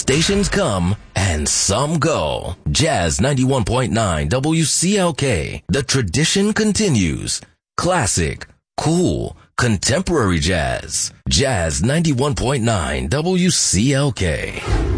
Stations come and some go. Jazz 91.9 WCLK. The tradition continues. Classic, cool, contemporary jazz. Jazz 91.9 WCLK.